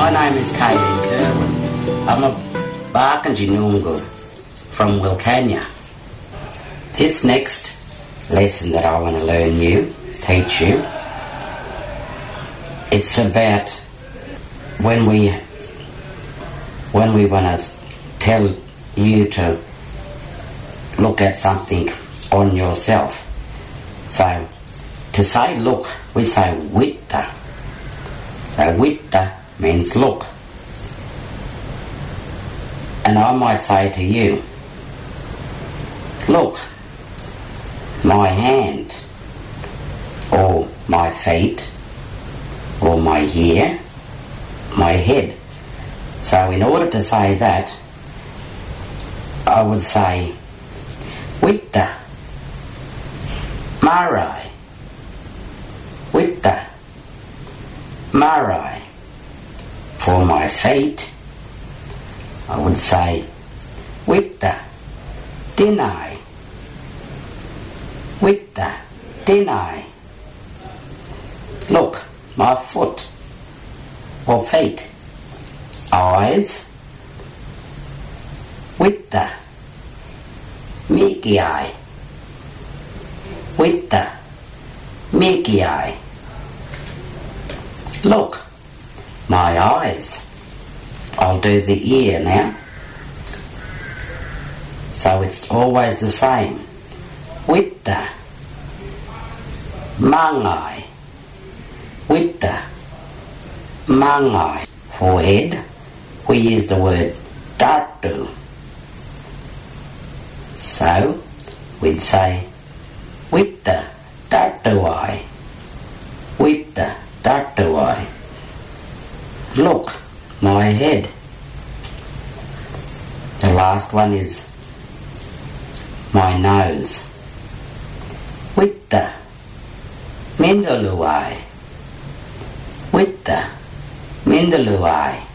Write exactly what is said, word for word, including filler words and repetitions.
My name is Kayleen Kerwin. I'm a Barkindji Noongar from Wilcannia. This next lesson that I want to learn you, teach you, it's about when we when we want to tell you to look at something on yourself. So to say look, we say witta. So witta means look. And I might say to you, look, my hand, or my feet, or my hair, my head. So in order to say that, I would say witta, marai, witta, marai. For my feet, I would say witta, dinai, witta, dinai. Look, my foot or feet. Eyes, witta, mikiai, witta, mikiai. Look, my eyes. I'll do the ear now. So it's always the same. Witta, mangai, witta, mangai. For head, we use the word tatu. So we'd say witta tatuai, witta tatuai. Look, my head. The last one is my nose. Witta Minduluai, witta Minduluai.